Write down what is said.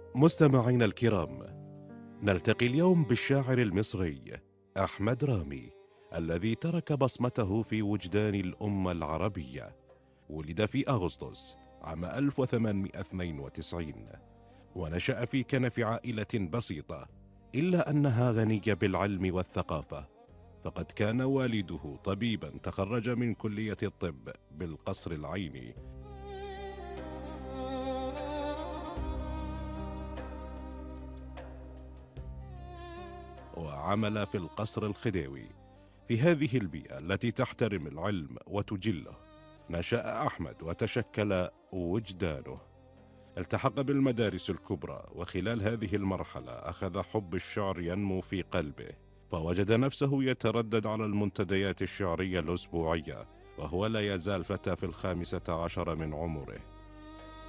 مستمعينا الكرام، نلتقي اليوم بالشاعر المصري أحمد رامي، الذي ترك بصمته في وجدان الأمة العربية. ولد في أغسطس عام 1892، ونشأ في كنف عائلة بسيطة، إلا أنها غنية بالعلم والثقافة، فقد كان والده طبيبا تخرج من كلية الطب بالقصر العيني، وعمل في القصر الخديوي. في هذه البيئة التي تحترم العلم وتجله، نشأ أحمد وتشكل وجدانه. التحق بالمدارس الكبرى، وخلال هذه المرحلة أخذ حب الشعر ينمو في قلبه، فوجد نفسه يتردد على المنتديات الشعرية الأسبوعية، وهو لا يزال فتى في 15 من عمره.